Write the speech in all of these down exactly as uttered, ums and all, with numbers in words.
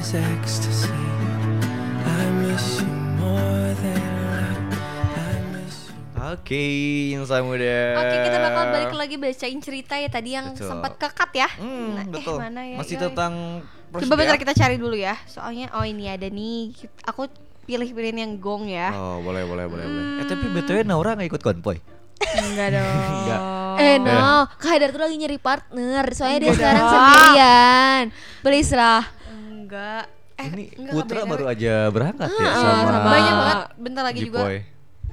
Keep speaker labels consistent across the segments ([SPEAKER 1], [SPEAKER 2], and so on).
[SPEAKER 1] ecstasy. I miss you more than I miss you.
[SPEAKER 2] Oke, yang saya muda.
[SPEAKER 3] Oke, kita bakal balik lagi bacain cerita ya tadi yang
[SPEAKER 2] Betul.
[SPEAKER 3] sempat kekat ya.
[SPEAKER 2] Hmm,
[SPEAKER 3] Nah,
[SPEAKER 2] betul.
[SPEAKER 3] Eh, mana ya?
[SPEAKER 2] Masih
[SPEAKER 3] Yoi.
[SPEAKER 2] tentang
[SPEAKER 3] Coba bentar kita cari dulu ya. Soalnya oh ini ada nih. Aku pilih-pilihin yang gong ya.
[SPEAKER 2] Oh, boleh, boleh, boleh, boleh.
[SPEAKER 3] Hmm.
[SPEAKER 2] Eh, tapi B T W Naura gak ikut konvoy?
[SPEAKER 3] Enggak dong.
[SPEAKER 2] Enggak.
[SPEAKER 4] Eh no, Kak Haidar tuh lagi nyari partner. Soalnya dia
[SPEAKER 3] Enggak
[SPEAKER 4] sekarang
[SPEAKER 3] dong.
[SPEAKER 4] sendirian. Please lah.
[SPEAKER 3] Enggak. Eh,
[SPEAKER 2] Ini
[SPEAKER 3] enggak,
[SPEAKER 2] Putra
[SPEAKER 3] B T W.
[SPEAKER 2] baru aja berangkat ya
[SPEAKER 4] Ah,
[SPEAKER 2] sama,
[SPEAKER 4] sama.
[SPEAKER 3] Banyak banget. Bentar lagi juga.
[SPEAKER 2] Jipoy.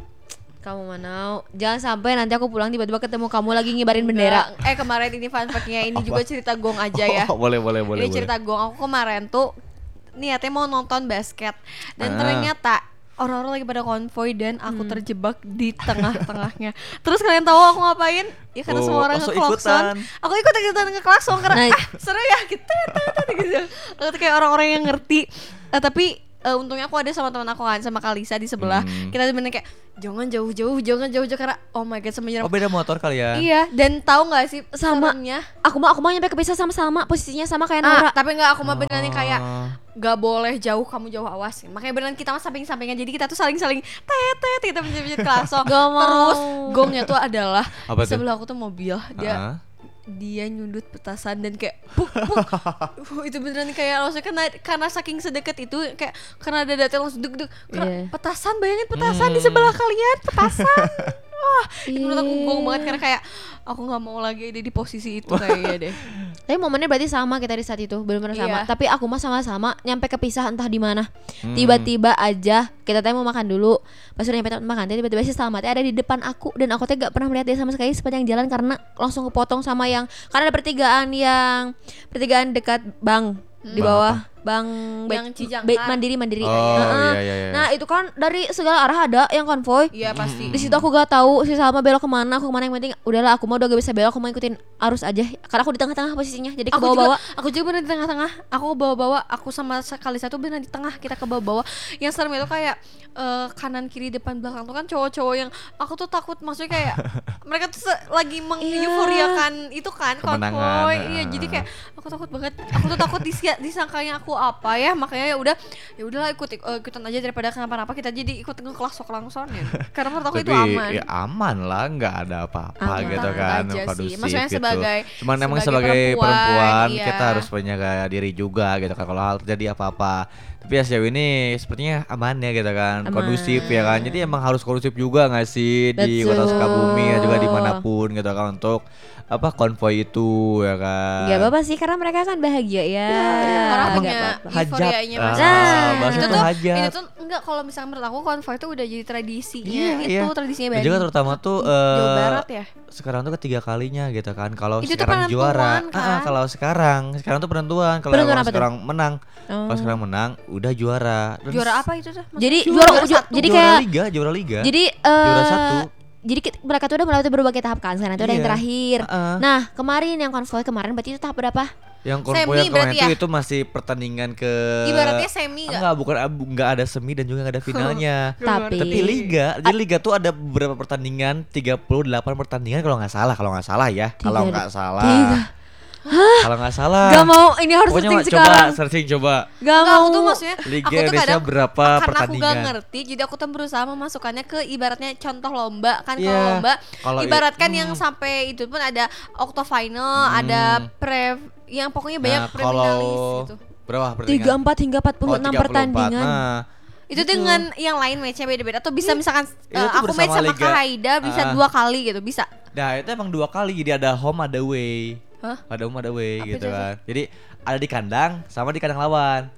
[SPEAKER 4] Kamu mana? Jangan sampai nanti aku pulang tiba-tiba ketemu kamu lagi ngibarin bendera.
[SPEAKER 3] Enggak. Eh kemarin ini fun fact-nya ini juga cerita gong aja ya.
[SPEAKER 2] Oh, boleh, boleh, boleh.
[SPEAKER 3] Ini
[SPEAKER 2] boleh.
[SPEAKER 3] cerita gong. Aku kemarin tuh niatnya mau nonton basket dan
[SPEAKER 2] Ah.
[SPEAKER 3] ternyata orang-orang lagi pada konvoy dan aku
[SPEAKER 4] Hmm.
[SPEAKER 3] terjebak di tengah-tengahnya. Terus kalian tahu aku ngapain? Ya karena
[SPEAKER 2] Oh,
[SPEAKER 3] semua orang
[SPEAKER 2] langsung
[SPEAKER 3] ngeklakson.
[SPEAKER 2] ikutan.
[SPEAKER 3] Aku ikut-ikutan ngeklakson karena
[SPEAKER 4] Nah.
[SPEAKER 3] ah, seru ya gitu. gitu. Aku tuh kayak orang-orang yang ngerti. Eh, tapi eh, untungnya aku ada sama teman aku kan, sama Kalisa di sebelah.
[SPEAKER 2] Hmm.
[SPEAKER 3] Kita bener kayak jangan jauh-jauh, jangan jauh-jauh karena oh my god semenjak
[SPEAKER 2] Oh, beda motor kalian.
[SPEAKER 3] iya, dan tahu nggak sih
[SPEAKER 4] Sama.
[SPEAKER 3] seremnya?
[SPEAKER 4] Aku mau aku mau nyampe kepisah sama-sama, posisinya sama kayak
[SPEAKER 3] Ah,
[SPEAKER 4] Naura.
[SPEAKER 3] tapi nggak aku mah beneran yang kayak
[SPEAKER 2] Ah.
[SPEAKER 3] nggak boleh jauh, kamu jauh, awas. Makanya beneran kita mah samping-sampingan, jadi kita tuh saling-saling tetet, kita menjadi klakson.
[SPEAKER 4] Gak mau.
[SPEAKER 3] Terus gongnya tuh adalah
[SPEAKER 2] Apa tuh?
[SPEAKER 3] sebelah aku tuh mobil, dia
[SPEAKER 2] Ah.
[SPEAKER 3] dia nyundut petasan dan kayak puk puk. Uh, itu beneran kayak langsung karena karena saking sedekat itu kayak karena ada data langsung deg deg karena
[SPEAKER 4] Iya.
[SPEAKER 3] petasan, bayangin petasan di
[SPEAKER 2] Hmm.
[SPEAKER 3] sebelah kalian, petasan. Wah, itu menurut aku
[SPEAKER 4] Ih.
[SPEAKER 3] gong banget karena kayak aku nggak mau lagi ada di posisi itu kayaknya deh.
[SPEAKER 4] Tapi momennya berarti sama kita di saat itu, benar-benar sama.
[SPEAKER 3] Iya.
[SPEAKER 4] Tapi aku mah sama-sama nyampe kepisah entah di mana.
[SPEAKER 2] Hmm.
[SPEAKER 4] Tiba-tiba aja kita teh mau makan dulu. Pas udah nyampe tempat makan, teh tiba-tiba si Salma teh ada di depan aku dan aku teh gak pernah melihat dia sama sekali sepanjang jalan karena langsung kepotong sama yang karena ada pertigaan yang pertigaan dekat bank di
[SPEAKER 2] Bank
[SPEAKER 4] bawah bank
[SPEAKER 3] Yang
[SPEAKER 4] Baik-
[SPEAKER 3] Cijangkar.
[SPEAKER 4] Baik mandiri mandiri.
[SPEAKER 2] Oh,
[SPEAKER 4] Heeh.
[SPEAKER 2] iya, iya, iya.
[SPEAKER 4] Nah itu kan dari segala arah ada yang konvoy.
[SPEAKER 3] Iya pasti.
[SPEAKER 4] Di situ aku gak tahu si Salma belok kemana, aku kemana, yang penting udahlah aku mau udah gak bisa belok, aku mau ikutin arus aja karena aku di tengah-tengah posisinya, jadi ke
[SPEAKER 3] Aku juga,
[SPEAKER 4] bawah-bawah.
[SPEAKER 3] aku juga bener di tengah-tengah. Aku ke bawah-bawah, aku sama sekali satu bener di tengah, kita ke bawah-bawah. Yang serem itu kayak eh, kanan kiri depan belakang tuh kan cowok-cowok yang aku tuh takut, maksudnya kayak mereka tuh se- lagi mengeuforiakan itu kan
[SPEAKER 2] Kemenangan,
[SPEAKER 3] konvoy.
[SPEAKER 2] ah.
[SPEAKER 3] Iya, jadi kayak aku takut banget. Aku tuh takut disia- disangkanya aku apa ya, makanya ya udah ya udahlah ikut eh, ikutan aja daripada kenapa-napa, kita jadi ikut ngeklakson-klaksonin. Karena menurut aku itu
[SPEAKER 2] Tapi
[SPEAKER 3] aman.
[SPEAKER 2] ya aman lah, nggak ada apa-apa
[SPEAKER 4] Aman.
[SPEAKER 2] gitu
[SPEAKER 3] Takut
[SPEAKER 2] kan,
[SPEAKER 3] aja sih.
[SPEAKER 2] kondusif
[SPEAKER 3] Maksudnya
[SPEAKER 2] gitu.
[SPEAKER 3] sebagai-
[SPEAKER 2] Cuman emang
[SPEAKER 3] sebagai
[SPEAKER 2] sebagai perempuan,
[SPEAKER 3] perempuan, iya.
[SPEAKER 2] kita harus menjaga diri juga gitu kan kalau hal terjadi apa-apa. Tapi ya sejauh ini sepertinya aman ya gitu kan,
[SPEAKER 4] Aman.
[SPEAKER 2] kondusif ya kan. Jadi emang harus kondusif juga nggak sih di Kota
[SPEAKER 4] Betul.
[SPEAKER 2] Sukabumi ya juga dimanapun gitu kan untuk apa konvoy itu ya kan.
[SPEAKER 4] Gak apa-apa sih karena mereka kan bahagia ya.
[SPEAKER 3] Orang
[SPEAKER 4] Nggak
[SPEAKER 3] punya
[SPEAKER 4] apa-apa.
[SPEAKER 2] Hajat.
[SPEAKER 3] euforianya
[SPEAKER 2] Ah,
[SPEAKER 3] masing-masing.
[SPEAKER 4] Nah,
[SPEAKER 2] bahasa
[SPEAKER 3] itu
[SPEAKER 2] itu
[SPEAKER 3] tuh
[SPEAKER 2] hajat.
[SPEAKER 3] ini tuh enggak, kalau misalnya menurut aku konvoy itu udah jadi tradisinya,
[SPEAKER 2] Iya,
[SPEAKER 3] itu
[SPEAKER 2] iya.
[SPEAKER 3] tradisinya
[SPEAKER 2] Dan
[SPEAKER 3] Bali.
[SPEAKER 2] juga terutama tuh
[SPEAKER 3] Jawa
[SPEAKER 2] eh,
[SPEAKER 3] Barat ya.
[SPEAKER 2] sekarang tuh ketiga kalinya gitu kan kalau
[SPEAKER 3] Itu tuh
[SPEAKER 2] sekarang juara.
[SPEAKER 3] penentuan, kan?
[SPEAKER 2] Ah, ah, kalau sekarang sekarang tuh penentuan kalau
[SPEAKER 4] Penentuan
[SPEAKER 2] emang
[SPEAKER 4] apa tuh?
[SPEAKER 2] sekarang menang.
[SPEAKER 4] Oh.
[SPEAKER 2] Kalau sekarang menang udah juara. Dan
[SPEAKER 3] Juara
[SPEAKER 2] s-
[SPEAKER 3] apa itu tuh? Maksudnya?
[SPEAKER 4] Jadi
[SPEAKER 3] Juara
[SPEAKER 4] juara, ju-
[SPEAKER 3] satu.
[SPEAKER 4] jadi
[SPEAKER 2] juara
[SPEAKER 4] kayak
[SPEAKER 2] liga, juara liga.
[SPEAKER 4] jadi
[SPEAKER 2] juara
[SPEAKER 4] eh,
[SPEAKER 2] satu.
[SPEAKER 4] Jadi kit- mereka tuh udah melewati berbagai tahap kan. Sekarang itu ada yang
[SPEAKER 2] Iya.
[SPEAKER 4] terakhir.
[SPEAKER 2] Heeh.
[SPEAKER 4] Nah, kemarin yang konvoy kemarin berarti itu tahap berapa?
[SPEAKER 2] Yang konvoy
[SPEAKER 3] Semi
[SPEAKER 2] yang kemarin
[SPEAKER 3] berarti
[SPEAKER 2] itu
[SPEAKER 3] ya?
[SPEAKER 2] itu masih pertandingan ke
[SPEAKER 3] Ibaratnya semi enggak?
[SPEAKER 2] Enggak, bukan abu- enggak ada semi dan juga enggak ada finalnya.
[SPEAKER 4] Tapi
[SPEAKER 2] Tapi liga, jadi liga tuh ada beberapa pertandingan, tiga puluh delapan pertandingan kalau nggak salah, kalau nggak salah ya. Kalau
[SPEAKER 4] Tiga-
[SPEAKER 2] nggak salah.
[SPEAKER 4] tiga.
[SPEAKER 2] Kalau nggak salah.
[SPEAKER 4] Gak mau, ini harus
[SPEAKER 2] Pokoknya
[SPEAKER 4] searching
[SPEAKER 2] Mak, coba
[SPEAKER 4] sekarang.
[SPEAKER 2] searching coba.
[SPEAKER 4] Gak
[SPEAKER 3] Enggak,
[SPEAKER 4] mau.
[SPEAKER 3] aku tuh maksudnya
[SPEAKER 2] Liga
[SPEAKER 3] aku tuh
[SPEAKER 2] Indonesia
[SPEAKER 3] kadang
[SPEAKER 2] berapa
[SPEAKER 3] karena aku gak
[SPEAKER 2] pertandingan?
[SPEAKER 3] ngerti, jadi aku tuh berusaha memasukkannya ke ibaratnya contoh lomba kan. Kalau
[SPEAKER 2] Iya.
[SPEAKER 3] lomba
[SPEAKER 2] Kalau i-
[SPEAKER 3] ibaratkan
[SPEAKER 2] hmm.
[SPEAKER 3] yang sampai itu pun ada octo final,
[SPEAKER 2] Hmm.
[SPEAKER 3] ada pre, yang pokoknya banyak
[SPEAKER 2] Nah,
[SPEAKER 3] prefinalis
[SPEAKER 2] kalau
[SPEAKER 3] gitu.
[SPEAKER 2] berapa pertandingan?
[SPEAKER 4] Tiga empat hingga empat puluh
[SPEAKER 2] Oh,
[SPEAKER 4] enam
[SPEAKER 2] tiga puluh empat.
[SPEAKER 4] pertandingan.
[SPEAKER 2] Nah,
[SPEAKER 3] Itu
[SPEAKER 2] gitu.
[SPEAKER 3] dengan yang lain match-nya beda-beda atau bisa misalkan
[SPEAKER 2] Itu
[SPEAKER 3] eh,
[SPEAKER 2] tuh
[SPEAKER 3] aku match
[SPEAKER 2] bersama
[SPEAKER 3] sama
[SPEAKER 2] liga.
[SPEAKER 3] Kak Haida bisa
[SPEAKER 2] Ah.
[SPEAKER 3] dua kali gitu, bisa.
[SPEAKER 2] Nah, itu emang dua kali, jadi ada home ada away.
[SPEAKER 3] Hah?
[SPEAKER 2] Ada home ada away
[SPEAKER 3] Apa
[SPEAKER 2] gitu
[SPEAKER 3] itu sih?
[SPEAKER 2] kan. Jadi ada di kandang sama di kandang lawan.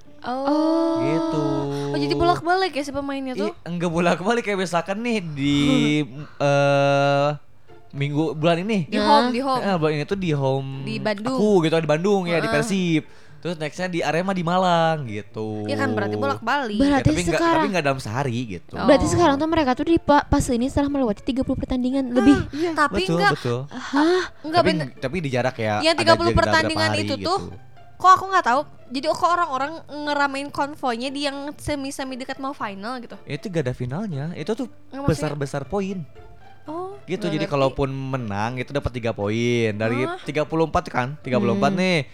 [SPEAKER 3] Oh.
[SPEAKER 2] Gitu.
[SPEAKER 3] Oh, jadi bolak-balik ya si pemainnya tuh.
[SPEAKER 2] Ih, enggak bolak-balik kayak misalkan nih di eh minggu bulan ini.
[SPEAKER 3] Di
[SPEAKER 4] Nah.
[SPEAKER 3] home, di home.
[SPEAKER 2] Eh, bulan ini tuh di home
[SPEAKER 3] Di Bandung.
[SPEAKER 2] Aku gitu di Bandung ya, di
[SPEAKER 3] Heeh.
[SPEAKER 2] Persib. Terus nextnya di Arema di Malang gitu.
[SPEAKER 3] Iya kan berarti bolak-balik.
[SPEAKER 2] Ya,
[SPEAKER 4] Berarti
[SPEAKER 2] tapi enggak
[SPEAKER 4] sekarang-
[SPEAKER 2] tapi enggak dalam sehari gitu.
[SPEAKER 3] Oh.
[SPEAKER 4] Berarti sekarang tuh mereka tuh di pa- fase ini setelah melewati tiga puluh pertandingan lebih.
[SPEAKER 2] Iya,
[SPEAKER 3] Tapi
[SPEAKER 2] betul,
[SPEAKER 3] enggak
[SPEAKER 2] betul.
[SPEAKER 4] Hah?
[SPEAKER 3] enggak
[SPEAKER 2] tapi,
[SPEAKER 3] bener.
[SPEAKER 2] tapi di jarak ya.
[SPEAKER 3] Yang
[SPEAKER 2] ada
[SPEAKER 3] tiga puluh
[SPEAKER 2] jeda berapa
[SPEAKER 3] pertandingan
[SPEAKER 2] hari
[SPEAKER 3] itu
[SPEAKER 2] gitu.
[SPEAKER 3] tuh kok aku nggak tahu. Jadi kok orang-orang ngeramein konvoynya di yang semi-semi dekat mau final gitu.
[SPEAKER 2] Itu gak ada finalnya. Itu tuh
[SPEAKER 3] Nggak, maksudnya-
[SPEAKER 2] besar-besar poin.
[SPEAKER 3] Oh.
[SPEAKER 2] Gitu.
[SPEAKER 3] nggak
[SPEAKER 2] Jadi
[SPEAKER 3] ngerti.
[SPEAKER 2] kalaupun menang itu dapat tiga poin. Dari
[SPEAKER 3] Hah?
[SPEAKER 2] tiga puluh empat kan? tiga puluh empat
[SPEAKER 4] Hmm.
[SPEAKER 2] nih.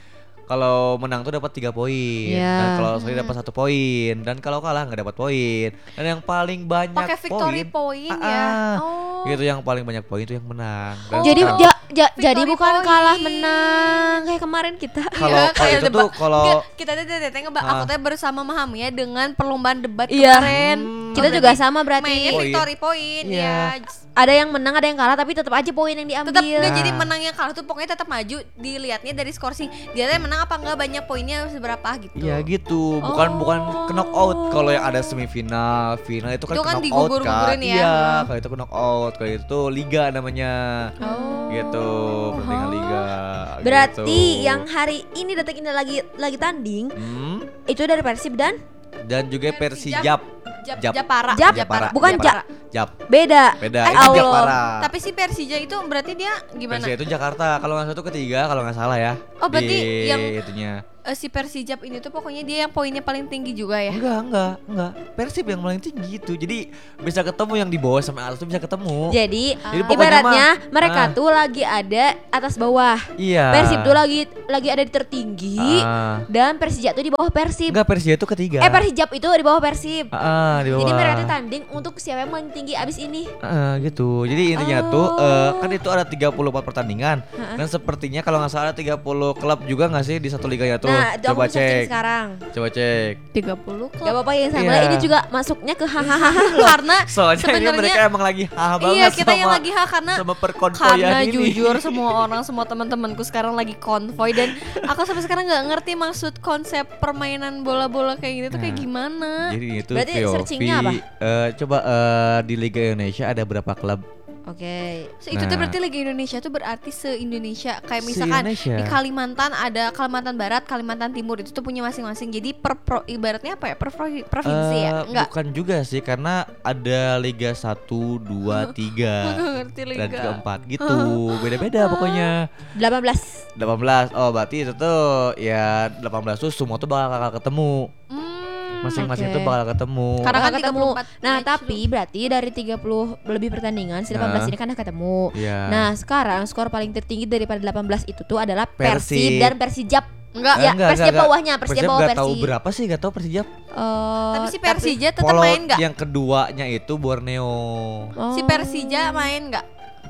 [SPEAKER 2] kalau menang tuh dapat tiga poin,
[SPEAKER 4] Iya.
[SPEAKER 2] dan kalau sorry dapat satu poin, dan kalau kalah nggak dapat poin. Dan yang paling banyak
[SPEAKER 3] Pakai victory
[SPEAKER 2] poin,
[SPEAKER 3] point
[SPEAKER 2] ah,
[SPEAKER 3] ya.
[SPEAKER 2] ah,
[SPEAKER 3] Oh.
[SPEAKER 2] gitu yang paling banyak poin itu yang menang. Dan
[SPEAKER 4] Jadi
[SPEAKER 2] sekarang-
[SPEAKER 4] ja- ja-
[SPEAKER 3] Victory
[SPEAKER 4] jadi bukan
[SPEAKER 3] point.
[SPEAKER 4] kalah menang kayak kemarin kita.
[SPEAKER 2] Kalau-
[SPEAKER 3] Iya,
[SPEAKER 2] kalau
[SPEAKER 3] kayak
[SPEAKER 2] itu tuh
[SPEAKER 3] debat.
[SPEAKER 2] kalau-
[SPEAKER 3] Nggak, kita tuh teh teh ngebak
[SPEAKER 2] Ah.
[SPEAKER 3] aku teh bersama memahami ya dengan perlombaan debat
[SPEAKER 4] Iya.
[SPEAKER 3] kemarin.
[SPEAKER 2] Hmm.
[SPEAKER 4] Kita
[SPEAKER 3] Oh,
[SPEAKER 4] juga
[SPEAKER 3] berarti
[SPEAKER 4] sama berarti.
[SPEAKER 3] mainnya
[SPEAKER 2] Poin.
[SPEAKER 3] victory point
[SPEAKER 2] Iya.
[SPEAKER 3] ya.
[SPEAKER 4] Ada yang menang, ada yang kalah, tapi tetap aja poin yang diambil.
[SPEAKER 3] Tetap nggak
[SPEAKER 2] Nah.
[SPEAKER 3] jadi menang yang kalah tuh pokoknya tetap maju, dilihatnya dari skor sih. Dia teh menang apa enggak, banyak poinnya seberapa gitu.
[SPEAKER 2] Iya gitu, bukan
[SPEAKER 3] Oh.
[SPEAKER 2] bukan ke knockout. Kalau yang ada semifinal, final itu kan
[SPEAKER 3] Itu
[SPEAKER 2] ke
[SPEAKER 3] kan
[SPEAKER 2] knockout kan.
[SPEAKER 3] digugur-gugurin ya.
[SPEAKER 2] Iya,
[SPEAKER 3] Hmm.
[SPEAKER 2] kalau itu ke knockout, kalau itu liga namanya.
[SPEAKER 3] Oh.
[SPEAKER 2] Gitu, pertandingan liga.
[SPEAKER 4] Berarti
[SPEAKER 2] gitu.
[SPEAKER 4] yang hari ini detik ini lagi lagi tanding
[SPEAKER 2] Hmm,
[SPEAKER 4] itu dari Persib dan
[SPEAKER 2] dan juga
[SPEAKER 3] Persijap.
[SPEAKER 2] Persijap.
[SPEAKER 3] Jap,
[SPEAKER 2] Jap.
[SPEAKER 3] Japara.
[SPEAKER 4] Jap.
[SPEAKER 3] Japara.
[SPEAKER 4] Bukan
[SPEAKER 3] Japara.
[SPEAKER 2] Jap.
[SPEAKER 4] beda.
[SPEAKER 2] Beda,
[SPEAKER 3] Eh,
[SPEAKER 2] itu
[SPEAKER 4] Allah.
[SPEAKER 2] Japara.
[SPEAKER 3] Tapi si Persija itu berarti dia gimana?
[SPEAKER 2] Persija itu Jakarta, kalau nggak salah itu ketiga, kalau nggak salah ya.
[SPEAKER 3] Oh, berarti
[SPEAKER 2] di
[SPEAKER 3] yang-
[SPEAKER 2] itunya.
[SPEAKER 3] Eh, si Persijap ini tuh pokoknya dia yang poinnya paling tinggi juga ya.
[SPEAKER 2] Enggak, enggak, enggak. Persib yang paling tinggi itu. Jadi bisa ketemu yang di bawah sama atas tuh bisa ketemu.
[SPEAKER 4] Jadi,
[SPEAKER 2] Jadi pokoknya
[SPEAKER 4] ibaratnya
[SPEAKER 2] mah,
[SPEAKER 4] mereka
[SPEAKER 2] ah.
[SPEAKER 4] tuh lagi ada atas bawah.
[SPEAKER 2] Iya.
[SPEAKER 4] Persib tuh lagi lagi ada di tertinggi
[SPEAKER 2] Ah.
[SPEAKER 4] dan Persija tuh di bawah Persib.
[SPEAKER 2] Enggak, Persija itu ketiga.
[SPEAKER 4] Eh Persijap itu di bawah Persib.
[SPEAKER 2] Ah, ah, di bawah.
[SPEAKER 4] Jadi mereka tuh tanding untuk siapa yang paling tinggi abis ini.
[SPEAKER 2] Ah, gitu. Jadi intinya
[SPEAKER 4] Oh.
[SPEAKER 2] tuh eh, kan itu ada tiga puluh empat pertandingan.
[SPEAKER 4] Ha-ha.
[SPEAKER 2] Dan sepertinya kalau nggak salah ada tiga puluh klub juga nggak sih di satu liganya tuh?
[SPEAKER 4] Nah, itu aku
[SPEAKER 2] Coba
[SPEAKER 4] searching
[SPEAKER 2] cek.
[SPEAKER 4] sekarang.
[SPEAKER 2] Coba cek.
[SPEAKER 3] tiga puluh
[SPEAKER 4] Gak
[SPEAKER 3] klub.
[SPEAKER 4] apa-apa yang sama.
[SPEAKER 2] Iya.
[SPEAKER 4] Ini juga masuknya ke hahaha loh.
[SPEAKER 3] Karena
[SPEAKER 2] Soalnya ini
[SPEAKER 3] sebenarnya
[SPEAKER 2] mereka emang lagi haha banget
[SPEAKER 3] iya kita
[SPEAKER 2] sama
[SPEAKER 3] yang lagi ha karena
[SPEAKER 2] sama perkonvoyan
[SPEAKER 3] karena
[SPEAKER 2] ini.
[SPEAKER 3] jujur semua orang semua teman-temanku sekarang lagi konvoy dan aku sampai sekarang nggak ngerti maksud konsep permainan bola-bola kayak gini tuh kayak
[SPEAKER 2] Nah,
[SPEAKER 3] gimana.
[SPEAKER 2] Jadi itu
[SPEAKER 4] Berarti
[SPEAKER 2] V O V.
[SPEAKER 4] searchingnya apa?
[SPEAKER 2] Eh, coba eh, di Liga Indonesia ada berapa klub?
[SPEAKER 4] Oke.
[SPEAKER 3] So, itu tuh
[SPEAKER 2] Nah.
[SPEAKER 3] berarti Liga Indonesia tuh berarti se-Indonesia. Kayak misalkan
[SPEAKER 2] Se-Indonesia.
[SPEAKER 3] di Kalimantan ada Kalimantan Barat, Kalimantan Timur itu tuh punya masing-masing. Jadi per pro, ibaratnya apa ya? Per pro- provinsi ya?
[SPEAKER 2] Eh,
[SPEAKER 3] Enggak.
[SPEAKER 2] Bukan juga sih, karena ada Liga satu, dua,
[SPEAKER 3] Aku
[SPEAKER 2] tiga
[SPEAKER 3] nggak ngerti
[SPEAKER 2] dan
[SPEAKER 3] Liga.
[SPEAKER 2] tiga, empat gitu. Beda-beda pokoknya.
[SPEAKER 4] delapan belas.
[SPEAKER 2] delapan belas. Oh, berarti itu tuh ya delapan belas tuh semua tuh bakal ketemu.
[SPEAKER 3] Hmm,
[SPEAKER 2] Masing-masing
[SPEAKER 4] Oke.
[SPEAKER 2] tuh bakal ketemu.
[SPEAKER 3] Karena
[SPEAKER 4] Bakal
[SPEAKER 3] kan
[SPEAKER 4] ketemu.
[SPEAKER 3] tiga puluh empat
[SPEAKER 4] Nah,
[SPEAKER 3] match
[SPEAKER 4] tapi berarti dari tiga puluh lebih pertandingan si delapan belas
[SPEAKER 2] Nah.
[SPEAKER 4] ini kan udah ketemu.
[SPEAKER 2] Iya.
[SPEAKER 4] Nah, sekarang skor paling tertinggi daripada delapan belas itu tuh adalah Persib,
[SPEAKER 2] Persib.
[SPEAKER 4] dan Persijap.
[SPEAKER 3] Enggak.
[SPEAKER 4] Ya,
[SPEAKER 2] enggak,
[SPEAKER 4] Persijap
[SPEAKER 2] enggak,
[SPEAKER 4] bawahnya, Persijap
[SPEAKER 2] Persijap
[SPEAKER 4] bawah
[SPEAKER 2] nggak tahu
[SPEAKER 4] Persib.
[SPEAKER 2] berapa sih, nggak tahu Persijap.
[SPEAKER 4] Eh,
[SPEAKER 3] Tapi si Persija tetap
[SPEAKER 2] Kalau
[SPEAKER 3] main nggak?
[SPEAKER 2] yang keduanya itu Borneo.
[SPEAKER 4] oh.
[SPEAKER 3] Si Persija main nggak?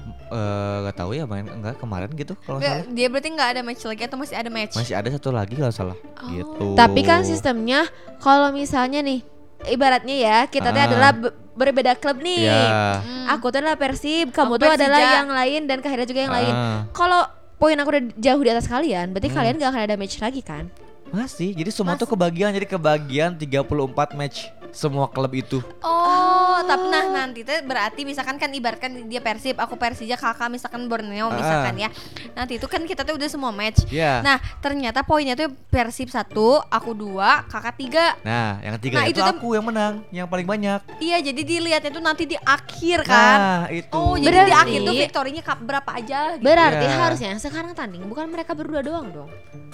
[SPEAKER 2] Eh, nggak tahu ya main enggak kemarin gitu kalau nggak
[SPEAKER 3] Nggak,
[SPEAKER 2] salah.
[SPEAKER 3] dia berarti nggak ada match lagi atau masih ada match?
[SPEAKER 2] Masih ada satu lagi kalau salah.
[SPEAKER 3] Oh.
[SPEAKER 2] Gitu.
[SPEAKER 4] Tapi kan sistemnya kalau misalnya nih ibaratnya ya kita tuh
[SPEAKER 2] Ah.
[SPEAKER 4] adalah be- berbeda klub nih.
[SPEAKER 2] Ya.
[SPEAKER 3] Hmm.
[SPEAKER 4] Aku tuh adalah Persib, kamu
[SPEAKER 3] Aku
[SPEAKER 4] tuh adalah
[SPEAKER 3] Persija.
[SPEAKER 4] yang lain dan Kahira juga yang lain.
[SPEAKER 2] Ah.
[SPEAKER 4] Kalau poin aku udah jauh di atas kalian, berarti
[SPEAKER 2] Hmm.
[SPEAKER 4] kalian gak akan ada match lagi kan?
[SPEAKER 2] Masih. Jadi semua
[SPEAKER 3] Mas-
[SPEAKER 2] tuh kebagian. Jadi kebagian tiga puluh empat match semua klub itu.
[SPEAKER 3] Oh, tapi nah nanti tuh berarti misalkan kan ibaratkan dia Persib, aku Persija, kakak misalkan Borneo misalkan ya. Nanti itu kan kita tuh udah semua match.
[SPEAKER 2] Ya.
[SPEAKER 3] Nah, ternyata poinnya tuh Persib satu, aku dua, kakak tiga.
[SPEAKER 2] Nah, yang ketiga
[SPEAKER 3] Nah,
[SPEAKER 2] itu,
[SPEAKER 3] itu tuh-
[SPEAKER 2] aku yang menang, yang paling banyak.
[SPEAKER 3] Iya, jadi dilihatnya tuh nanti di akhir kan.
[SPEAKER 2] Nah, itu.
[SPEAKER 3] Oh, jadi di
[SPEAKER 4] Berarti-
[SPEAKER 3] akhir tuh victorinya kap- berapa aja gitu.
[SPEAKER 4] Berarti
[SPEAKER 2] Iya.
[SPEAKER 4] harusnya yang sekarang tanding bukan mereka berdua doang dong.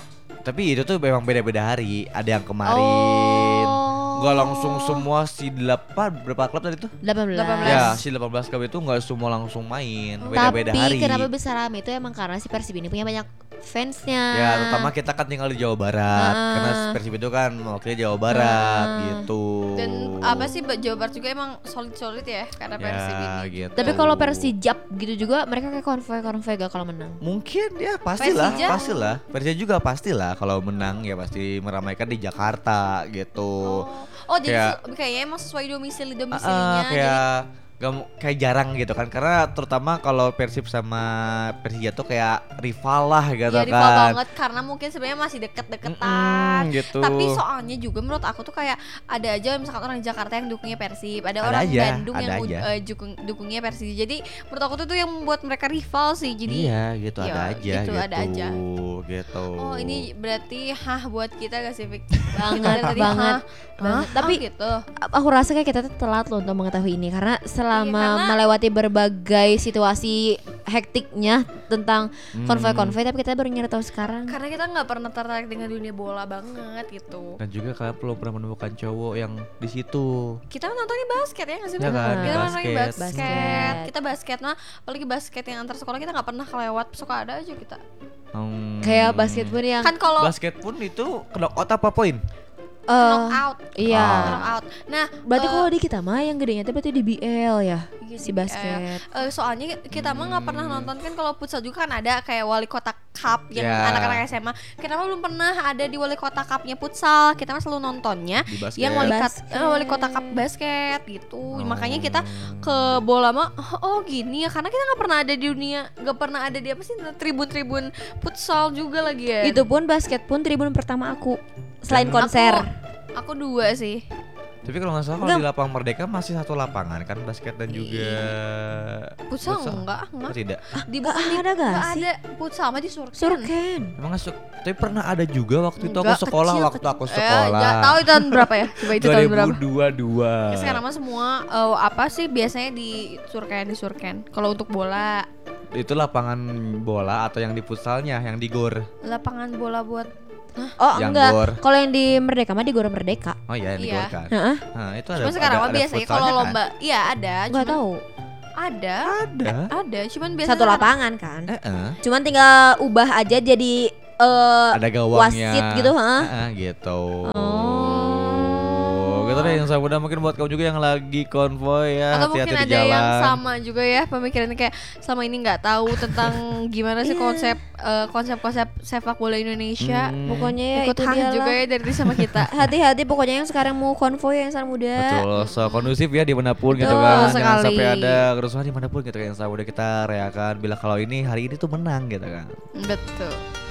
[SPEAKER 2] Tapi itu tuh memang beda-beda hari. Ada yang kemarin.
[SPEAKER 4] Oh.
[SPEAKER 2] Nggak langsung semua si delapan berapa klub tadi tuh?
[SPEAKER 4] delapan belas.
[SPEAKER 3] delapan belas.
[SPEAKER 2] Ya, si delapan belas klub itu nggak semua langsung main. Beda-beda
[SPEAKER 4] Tapi
[SPEAKER 2] hari.
[SPEAKER 4] kenapa besar rame itu emang karena si Persib ini punya banyak fansnya.
[SPEAKER 2] Ya, terutama kita kan tinggal di Jawa Barat.
[SPEAKER 4] Ah.
[SPEAKER 2] Karena Persib itu kan mewakili Jawa Barat
[SPEAKER 4] Ah.
[SPEAKER 2] gitu.
[SPEAKER 3] Dan apa sih Jawa Barat juga emang solid-solid ya karena
[SPEAKER 2] Ya,
[SPEAKER 3] Persib ini.
[SPEAKER 2] gitu.
[SPEAKER 4] Tapi kalau Persijap gitu juga mereka kayak konvoy-konvoy gak kalau menang.
[SPEAKER 2] Mungkin ya pastilah,
[SPEAKER 3] Persija?
[SPEAKER 2] pastilah. Persija juga pastilah kalau menang ya pasti meramaikan di Jakarta gitu.
[SPEAKER 3] Oh, oh jadi
[SPEAKER 2] Kayak-
[SPEAKER 3] su- kayaknya emang sesuai domisili
[SPEAKER 2] Ah,
[SPEAKER 3] domisilinya.
[SPEAKER 2] ah, kayak gak, mu- kayak jarang gitu kan, karena terutama kalau Persib sama Persija tuh kayak rival lah gitu
[SPEAKER 3] Iya
[SPEAKER 2] kan.
[SPEAKER 3] rival banget karena mungkin sebenarnya masih deket-deketan.
[SPEAKER 2] Mm-mm, gitu.
[SPEAKER 3] Tapi soalnya juga menurut aku tuh kayak ada aja misalkan orang Jakarta yang dukungnya Persib, ada,
[SPEAKER 2] Ada
[SPEAKER 3] orang
[SPEAKER 2] aja,
[SPEAKER 3] Bandung
[SPEAKER 2] ada
[SPEAKER 3] yang
[SPEAKER 2] aja.
[SPEAKER 3] uh, dukung, dukungnya Persib. Jadi menurut aku tuh tuh yang membuat mereka rival sih. Jadi
[SPEAKER 2] iya gitu,
[SPEAKER 3] ya,
[SPEAKER 2] ada aja
[SPEAKER 3] gitu,
[SPEAKER 2] gitu.
[SPEAKER 3] ada aja.
[SPEAKER 2] Gitu.
[SPEAKER 3] oh ini berarti hah buat kita gak sih Vic?
[SPEAKER 4] Banget,
[SPEAKER 3] Kita tadi,
[SPEAKER 4] banget,
[SPEAKER 3] hah?
[SPEAKER 4] banget.
[SPEAKER 3] Hah?
[SPEAKER 4] Tapi
[SPEAKER 3] Oh, gitu.
[SPEAKER 4] aku rasa kayak kita tuh telat loh untuk mengetahui ini karena selama
[SPEAKER 3] Iya, karena-
[SPEAKER 4] melewati berbagai situasi hektiknya tentang
[SPEAKER 2] Hmm.
[SPEAKER 4] konvoy-konvoy tapi kita baru nyari tahu sekarang.
[SPEAKER 3] Karena kita nggak pernah tertarik dengan dunia bola banget gitu.
[SPEAKER 2] Dan juga kalian belum pernah menemukan cowok yang di situ.
[SPEAKER 3] Kita nontonnya basket ya nggak sih?
[SPEAKER 2] Ya
[SPEAKER 3] Bang?
[SPEAKER 2] kan,
[SPEAKER 3] kita
[SPEAKER 2] basket.
[SPEAKER 3] nontonnya basket.
[SPEAKER 4] Basket.
[SPEAKER 3] Kita basket mah, apalagi basket yang antar sekolah kita nggak pernah kelewat. Suka ada aja kita.
[SPEAKER 2] Hmm.
[SPEAKER 4] Kayak basket pun yang
[SPEAKER 3] Kan kalau
[SPEAKER 2] Basket pun itu knock out apa poin?
[SPEAKER 4] eh,
[SPEAKER 3] knock out,
[SPEAKER 4] iya.
[SPEAKER 3] knock out. Nah,
[SPEAKER 4] Berarti
[SPEAKER 3] eh,
[SPEAKER 4] kalau di kita mah yang gedenya itu berarti di B L ya,
[SPEAKER 3] Iya,
[SPEAKER 4] si
[SPEAKER 3] di
[SPEAKER 4] basket.
[SPEAKER 3] Eh, soalnya kita mah nggak pernah nonton kan kalau futsal juga kan ada kayak wali kota cup yang
[SPEAKER 2] Ya.
[SPEAKER 3] anak-anak S M A. Kita mah belum pernah ada di wali kota cupnya futsal. Kita mah selalu nontonnya
[SPEAKER 2] Di basket.
[SPEAKER 3] yang wali, kat-
[SPEAKER 4] Basket.
[SPEAKER 3] eh, wali kota cup basket gitu.
[SPEAKER 2] Oh.
[SPEAKER 3] Makanya kita ke bola mah oh, oh gini ya karena kita nggak pernah ada di dunia, nggak pernah ada di apa sih tribun-tribun futsal juga lagi ya.
[SPEAKER 4] Itu pun basket pun tribun pertama aku selain
[SPEAKER 2] Dan-
[SPEAKER 4] konser.
[SPEAKER 3] Aku dua sih.
[SPEAKER 2] Tapi kalau nggak salah kalau
[SPEAKER 4] Enggak.
[SPEAKER 2] di lapangan Merdeka masih satu lapangan kan basket dan juga
[SPEAKER 3] Futsal enggak,
[SPEAKER 2] Oh,
[SPEAKER 3] enggak.
[SPEAKER 2] tidak.
[SPEAKER 3] Di
[SPEAKER 4] Nggak
[SPEAKER 3] bukan di
[SPEAKER 4] ada gak
[SPEAKER 3] nggak
[SPEAKER 4] sih?
[SPEAKER 3] ada futsal mah di Surken.
[SPEAKER 4] Surken.
[SPEAKER 2] Emang nggak su- tapi pernah ada juga waktu itu aku
[SPEAKER 3] Enggak,
[SPEAKER 2] sekolah
[SPEAKER 3] kecil,
[SPEAKER 2] waktu
[SPEAKER 3] kecil.
[SPEAKER 2] aku
[SPEAKER 3] Eh,
[SPEAKER 2] sekolah.
[SPEAKER 3] nggak tahu itu tahun berapa ya? Coba itu tahun berapa?
[SPEAKER 2] dua ribu dua puluh dua.
[SPEAKER 3] Ya, sekarang mah semua eh, apa sih biasanya di Surken di Surken. Kalau untuk bola,
[SPEAKER 2] Itu lapangan bola atau yang di futsalnya, yang di gor.
[SPEAKER 3] lapangan bola buat
[SPEAKER 4] Oh
[SPEAKER 2] Yang
[SPEAKER 4] enggak.
[SPEAKER 2] gor.
[SPEAKER 4] Kalau yang di Merdeka mah di Gor Merdeka.
[SPEAKER 2] Oh iya, yang di
[SPEAKER 3] Iya.
[SPEAKER 2] gor kan.
[SPEAKER 4] Heeh.
[SPEAKER 2] Nah, itu ada.
[SPEAKER 3] cuma sekarang
[SPEAKER 2] ada-
[SPEAKER 3] mah
[SPEAKER 2] ada
[SPEAKER 3] biasanya
[SPEAKER 2] futsalnya
[SPEAKER 3] kalau
[SPEAKER 2] kan?
[SPEAKER 3] lomba, iya ada.
[SPEAKER 4] Enggak
[SPEAKER 3] cuman-
[SPEAKER 4] tahu.
[SPEAKER 3] Ada,
[SPEAKER 2] Ada.
[SPEAKER 3] ada. Cuman biasanya
[SPEAKER 4] Satu
[SPEAKER 3] kan-
[SPEAKER 4] lapangan kan.
[SPEAKER 2] Eh, eh.
[SPEAKER 4] Cuman tinggal ubah aja jadi eh
[SPEAKER 2] Ada gawangnya.
[SPEAKER 4] wasit gitu, heeh.
[SPEAKER 2] Eh, eh, gitu.
[SPEAKER 4] Oh.
[SPEAKER 2] Gitu deh yang saya mudah mungkin buat kamu juga yang lagi konvoy ya,
[SPEAKER 3] Atau mungkin
[SPEAKER 2] hati-hati di
[SPEAKER 3] ada
[SPEAKER 2] jalan.
[SPEAKER 3] yang sama juga ya pemikirannya kayak sama ini nggak tahu tentang gimana sih
[SPEAKER 4] Iya.
[SPEAKER 3] konsep eh, konsep-konsep sepak bola Indonesia.
[SPEAKER 2] Hmm.
[SPEAKER 4] Pokoknya ya
[SPEAKER 3] Ikut
[SPEAKER 4] itu
[SPEAKER 3] hah
[SPEAKER 4] dia
[SPEAKER 3] juga
[SPEAKER 4] lah.
[SPEAKER 3] ya dari sama kita.
[SPEAKER 4] Hati-hati pokoknya yang sekarang mau konvoy yang sekarang muda.
[SPEAKER 2] Betul, so kondusif ya dimanapun gitu
[SPEAKER 3] Betul
[SPEAKER 2] kan. Jangan
[SPEAKER 3] sekali.
[SPEAKER 2] sampai ada kerusuhan dimanapun gitu kan. Yang udah kita reakan bila kalau ini hari ini tuh menang gitu kan.
[SPEAKER 3] Betul.